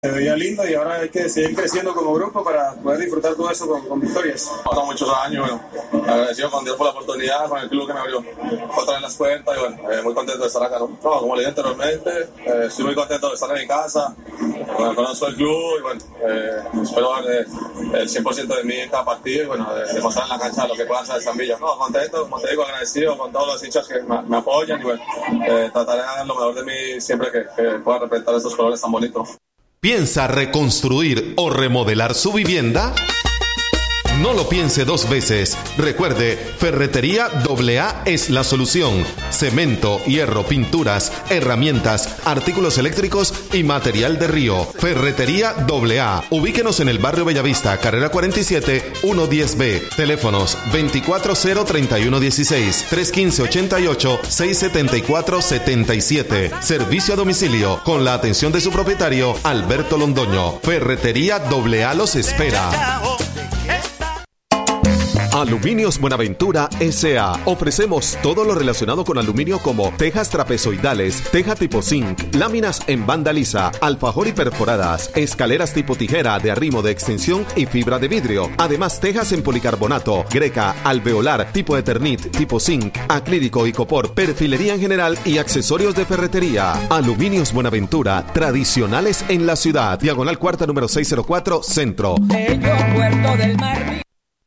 Se veía lindo y ahora hay que seguir creciendo como grupo para poder disfrutar todo eso con victorias. Pasan muchos años, bueno, agradecido con Dios por la oportunidad, con el club que me abrió otra vez las puertas y bueno, muy contento de estar acá, ¿no? No, como le dije anteriormente, estoy muy contento de estar en mi casa, bueno, conozco el club y bueno, espero dar el 100% de mí en cada partido y bueno, demostrar en la cancha lo que pueda hacer San Villa. No, contento, como te digo, agradecido con todos los hinchas que me apoyan y bueno, trataré de dar lo mejor de mí siempre que pueda representar estos colores tan bonitos. ¿Piensa reconstruir o remodelar su vivienda? No lo piense dos veces. Recuerde, Ferretería AA es la solución. Cemento, hierro, pinturas, herramientas, artículos eléctricos y material de río. Ferretería AA. Ubíquenos en el barrio Bellavista, carrera 47, 110B. Teléfonos 240-3116, 315-88-674-77. Servicio a domicilio con la atención de su propietario, Alberto Londoño. Ferretería AA los espera. Aluminios Buenaventura S.A. Ofrecemos todo lo relacionado con aluminio como tejas trapezoidales, teja tipo zinc, láminas en banda lisa, alfajor y perforadas, escaleras tipo tijera de arrimo de extensión y fibra de vidrio. Además, tejas en policarbonato, greca, alveolar, tipo Eternit, tipo zinc, acrílico y copor, perfilería en general y accesorios de ferretería. Aluminios Buenaventura, tradicionales en la ciudad. Diagonal Cuarta número 604, Centro. Puerto del Mar.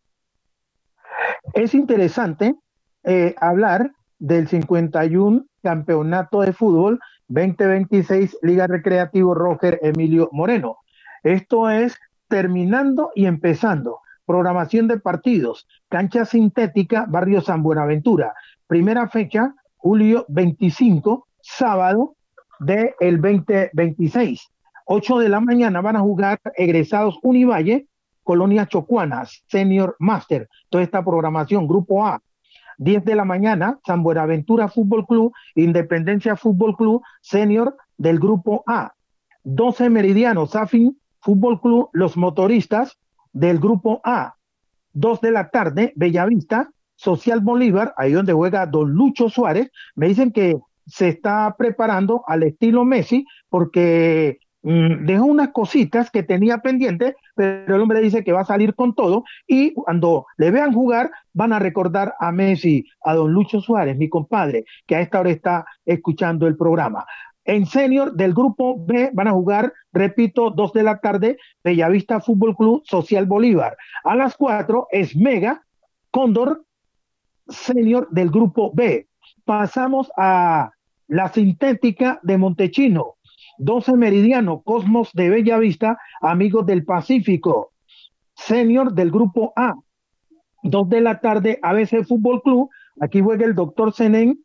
Es interesante hablar del 51 Campeonato de Fútbol 2026 Liga Recreativo Roger Emilio Moreno. Esto es terminando y empezando. Programación de partidos. Cancha sintética, Barrio San Buenaventura. Primera fecha, julio 25, sábado del 2026. 8 de la mañana van a jugar egresados Univalle, Colonia Chocuanas, Senior Master, toda esta programación, Grupo A. 10 de la mañana, San Buenaventura Fútbol Club, Independencia Fútbol Club, Senior del Grupo A. 12 meridiano, Safin Fútbol Club, Los Motoristas del Grupo A. 2 de la tarde, Bellavista, Social Bolívar, ahí donde juega Don Lucho Suárez. Me dicen que se está preparando al estilo Messi porque dejó unas cositas que tenía pendiente, pero el hombre dice que va a salir con todo y cuando le vean jugar van a recordar a Messi, a don Lucho Suárez, mi compadre, que a esta hora está escuchando el programa. En senior del grupo B van a jugar, repito, 2 de la tarde, Bellavista Fútbol Club, Social Bolívar. A las 4 es Mega, Cóndor, senior del grupo B. Pasamos a la sintética de Montechino. 12 meridiano, Cosmos de Bellavista, Amigos del Pacífico, senior del grupo A. 2 de la tarde, ABC Fútbol Club, aquí juega el doctor Zenén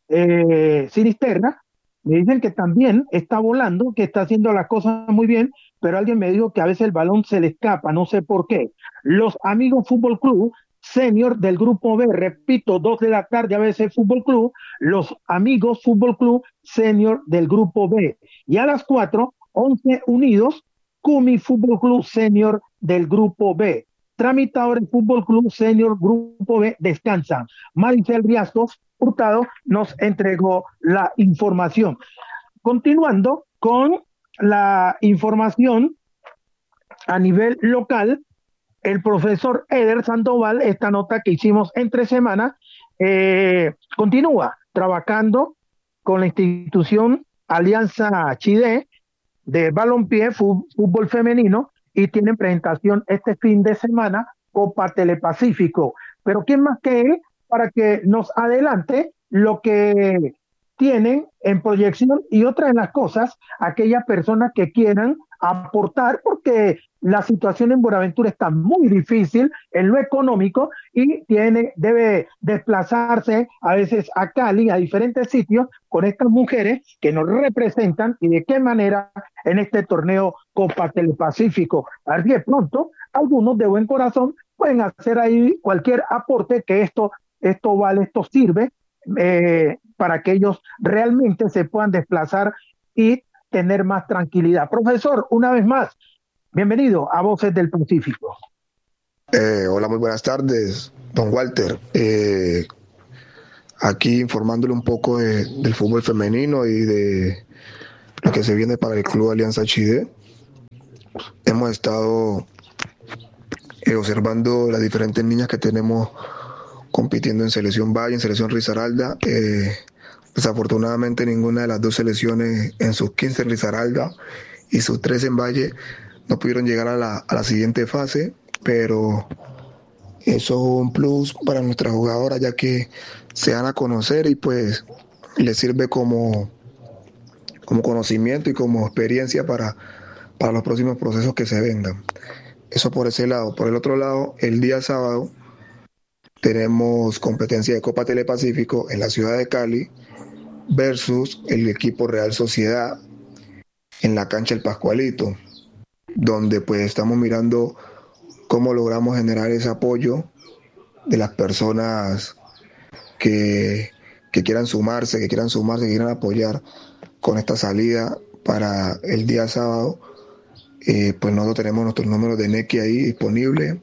Sinisterra. Me dicen que también está volando, que está haciendo las cosas muy bien, pero alguien me dijo que a veces el balón se le escapa, no sé por qué. Los Amigos Fútbol Club, senior del grupo B, repito, 2 de la tarde, ABC Fútbol Club, Los Amigos Fútbol Club, senior del grupo B. Y a las 4, 11 Unidos, Cumi Fútbol Club, senior del grupo B. Tramitadores Fútbol Club, senior grupo B, descansan. Maricel Riascos Hurtado nos entregó la información. Continuando con la información a nivel local, el profesor Eder Sandoval, esta nota que hicimos entre semanas, continúa trabajando con la institución Alianza Chide de balompié, fútbol femenino, y tienen presentación este fin de semana, Copa Telepacífico. Pero ¿quién más que él para que nos adelante lo que tienen en proyección y otras de las cosas, aquellas personas que quieran aportar, porque la situación en Buenaventura está muy difícil en lo económico y debe desplazarse a veces a Cali, a diferentes sitios, con estas mujeres que nos representan y de qué manera en este torneo Copa Telepacífico. Así que pronto, algunos de buen corazón pueden hacer ahí cualquier aporte, que esto vale, esto sirve para que ellos realmente se puedan desplazar y tener más tranquilidad. Profesor, una vez más, bienvenido a Voces del Pacífico. Hola, muy buenas tardes, don Walter. Aquí informándole un poco del fútbol femenino y de lo que se viene para el Club Alianza Chide. hemos estado observando las diferentes niñas que tenemos compitiendo en Selección Valle, en Selección Risaralda. Desafortunadamente ninguna de las dos selecciones en sus 15 en Risaralda y sus 3 en Valle no pudieron llegar a la siguiente fase, pero eso es un plus para nuestras jugadoras, ya que se dan a conocer y pues les sirve como conocimiento y como experiencia para los próximos procesos que se vengan. Eso por ese lado. Por el otro lado, el día sábado tenemos competencia de Copa Telepacífico en la ciudad de Cali versus el equipo Real Sociedad en la cancha El Pascualito, donde pues estamos mirando cómo logramos generar ese apoyo de las personas que quieran sumarse, que quieran apoyar con esta salida para el día sábado. Pues nosotros tenemos nuestros números de NECI ahí disponibles,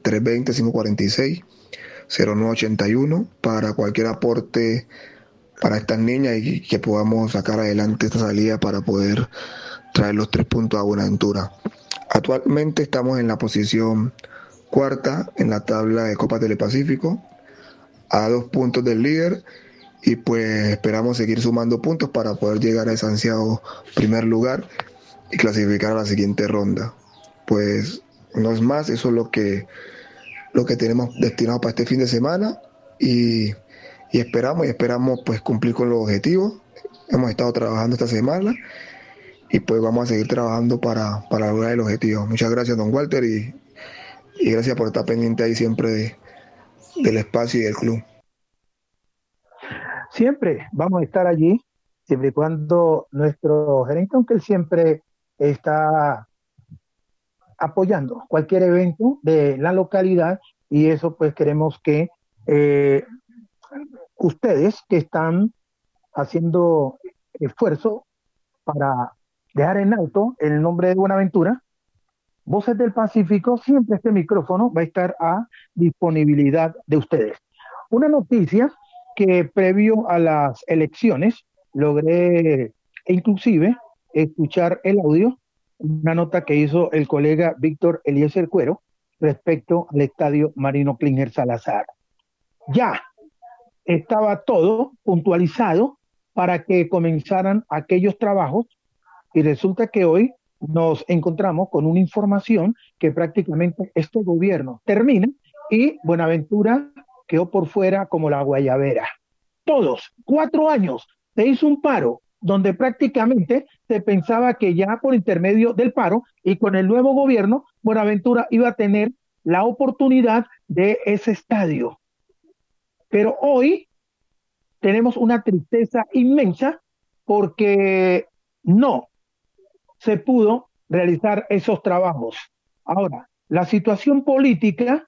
320-546-0981, para cualquier aporte para estas niñas y que podamos sacar adelante esta salida para poder traer los 3 puntos a Buenaventura. Actualmente estamos en la posición 4ª en la tabla de Copa Telepacífico, a 2 puntos del líder, y pues esperamos seguir sumando puntos para poder llegar a ese ansiado primer lugar y clasificar a la siguiente ronda. Pues no es más, eso es lo que tenemos destinado para este fin de semana y esperamos pues cumplir con los objetivos. Hemos estado trabajando esta semana y pues vamos a seguir trabajando para lograr el objetivo. Muchas gracias, don Walter, y gracias por estar pendiente ahí siempre del espacio y del club. Siempre vamos a estar allí, siempre y cuando nuestro gerente, aunque él siempre está apoyando cualquier evento de la localidad, y eso pues queremos que ustedes que están haciendo esfuerzo para dejar en alto el nombre de Buenaventura, Voces del Pacífico, siempre este micrófono va a estar a disponibilidad de ustedes. Una noticia que previo a las elecciones logré inclusive escuchar el audio, una nota que hizo el colega Víctor Eliezer Cuero respecto al estadio Marino Klinger Salazar. Ya estaba todo puntualizado para que comenzaran aquellos trabajos y resulta que hoy nos encontramos con una información que prácticamente este gobierno termina y Buenaventura quedó por fuera como la guayabera. Todos, 4 años, se hizo un paro donde prácticamente se pensaba que ya por intermedio del paro y con el nuevo gobierno, Buenaventura iba a tener la oportunidad de ese estadio. Pero hoy tenemos una tristeza inmensa porque no se pudo realizar esos trabajos. Ahora, la situación política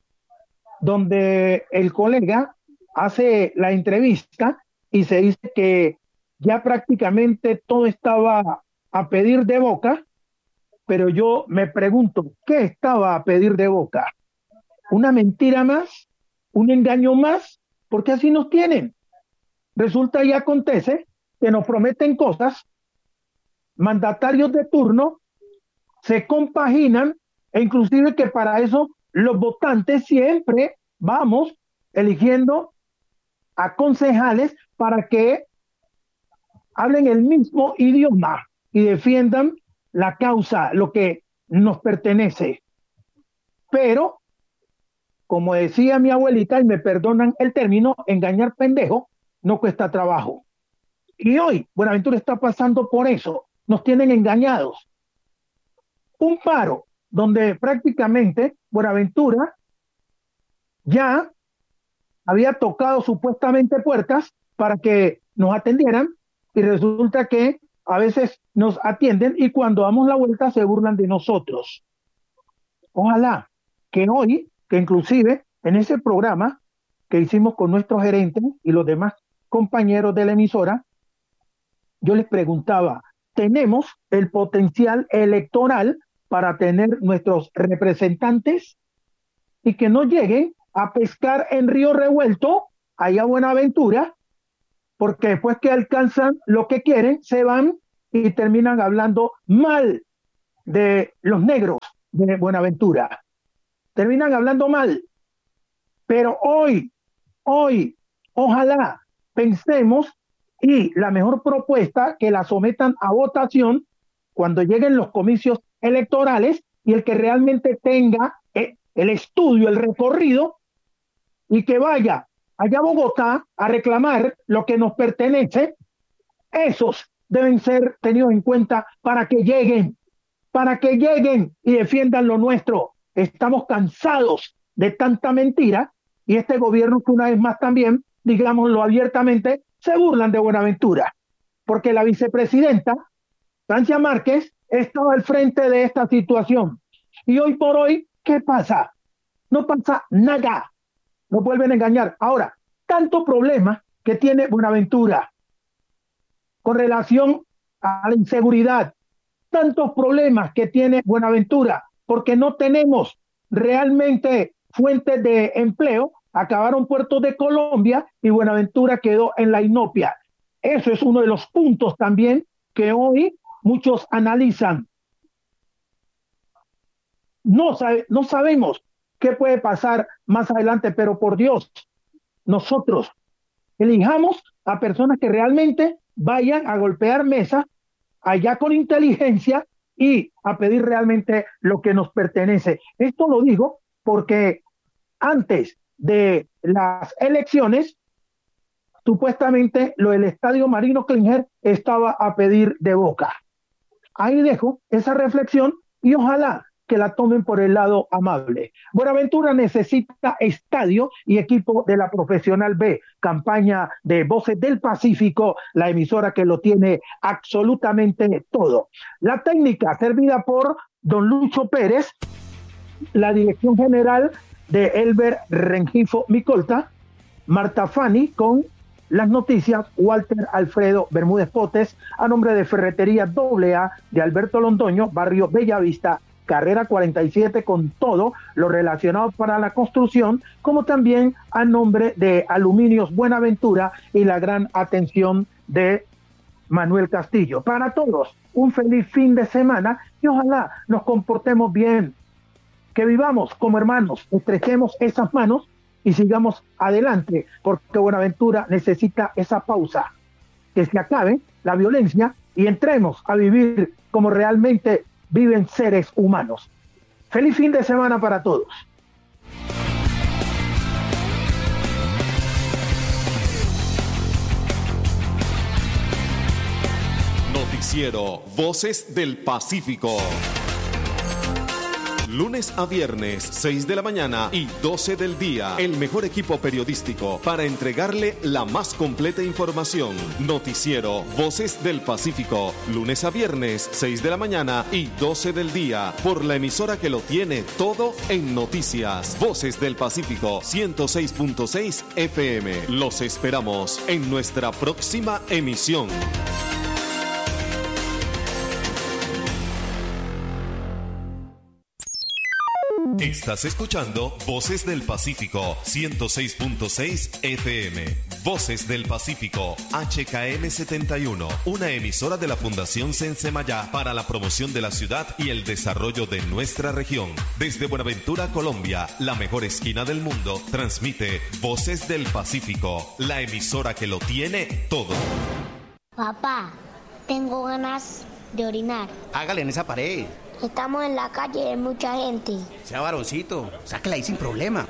donde el colega hace la entrevista y se dice que ya prácticamente todo estaba a pedir de boca, pero yo me pregunto, ¿qué estaba a pedir de boca? ¿Una mentira más? ¿Un engaño más? Porque así nos tienen. Resulta y acontece que nos prometen cosas, mandatarios de turno se compaginan e inclusive que para eso los votantes siempre vamos eligiendo a concejales para que hablen el mismo idioma y defiendan la causa, lo que nos pertenece. Pero, como decía mi abuelita, y me perdonan el término, engañar pendejo no cuesta trabajo. Y hoy Buenaventura está pasando por eso, nos tienen engañados. Un paro donde prácticamente Buenaventura ya había tocado supuestamente puertas para que nos atendieran y resulta que a veces nos atienden y cuando damos la vuelta se burlan de nosotros. Ojalá que hoy, que inclusive en ese programa que hicimos con nuestro gerente y los demás compañeros de la emisora, yo les preguntaba, ¿tenemos el potencial electoral para tener nuestros representantes y que no lleguen a pescar en Río Revuelto, allá a Buenaventura, porque después que alcanzan lo que quieren, se van y terminan hablando mal de los negros, de Buenaventura. Terminan hablando mal. Pero hoy, ojalá pensemos y la mejor propuesta que la sometan a votación cuando lleguen los comicios electorales y el que realmente tenga el estudio, el recorrido y que vaya allá a Bogotá a reclamar lo que nos pertenece, esos deben ser tenidos en cuenta para que lleguen y defiendan lo nuestro. Estamos cansados de tanta mentira y este gobierno que una vez más también, digámoslo abiertamente, se burlan de Buenaventura, porque la vicepresidenta, Francia Márquez, estaba al frente de esta situación. Y hoy por hoy, ¿qué pasa? No pasa nada. Nos vuelven a engañar. Ahora, tanto problema que tiene Buenaventura con relación a la inseguridad, tantos problemas que tiene Buenaventura, porque no tenemos realmente fuentes de empleo, acabaron puertos de Colombia y Buenaventura quedó en la inopia. Eso es uno de los puntos también que hoy muchos analizan. No sabemos qué puede pasar más adelante, pero por Dios, nosotros elijamos a personas que realmente vayan a golpear mesas allá con inteligencia y a pedir realmente lo que nos pertenece. Esto lo digo porque antes de las elecciones, supuestamente lo del Estadio Marino Klinger estaba a pedir de boca. Ahí dejo esa reflexión y ojalá que la tomen por el lado amable. Buenaventura necesita estadio y equipo de la Profesional B, campaña de Voces del Pacífico, la emisora que lo tiene absolutamente todo. La técnica servida por don Lucho Pérez, la dirección general de Elber Rengifo Micolta, Marta Fani con las noticias, Walter Alfredo Bermúdez Potes, a nombre de Ferretería AA de Alberto Londoño, barrio Bellavista, carrera 47, con todo lo relacionado para la construcción, como también a nombre de Aluminios Buenaventura y la gran atención de Manuel Castillo. Para todos, un feliz fin de semana y ojalá nos comportemos bien, que vivamos como hermanos, estrechemos esas manos y sigamos adelante, porque Buenaventura necesita esa pausa, que se acabe la violencia y entremos a vivir como realmente viven seres humanos. Feliz fin de semana para todos. Noticiero Voces del Pacífico. Lunes a viernes, 6 de la mañana y 12 del día. El mejor equipo periodístico para entregarle la más completa información. Noticiero Voces del Pacífico. Lunes a viernes, 6 de la mañana y 12 del día. Por la emisora que lo tiene todo en noticias. Voces del Pacífico, 106.6 FM. Los esperamos en nuestra próxima emisión. Estás escuchando Voces del Pacífico, 106.6 FM. Voces del Pacífico, HKM 71, una emisora de la Fundación Sensemayá para la promoción de la ciudad y el desarrollo de nuestra región. Desde Buenaventura, Colombia, la mejor esquina del mundo, transmite Voces del Pacífico, la emisora que lo tiene todo. Papá, tengo ganas de orinar. Hágale en esa pared. Estamos en la calle y hay mucha gente. Sea varoncito, sáquela ahí sin problema.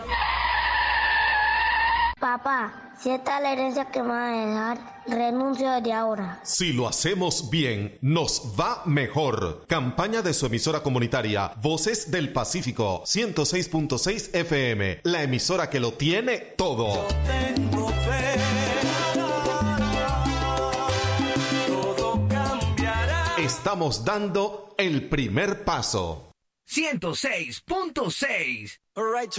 Papá, si esta es la herencia que me va a dejar, renuncio desde ahora. Si lo hacemos bien, nos va mejor. Campaña de su emisora comunitaria, Voces del Pacífico, 106.6 FM, la emisora que lo tiene todo. Yo tengo fe. Todo cambiará. Estamos dando el primer paso. 106.6.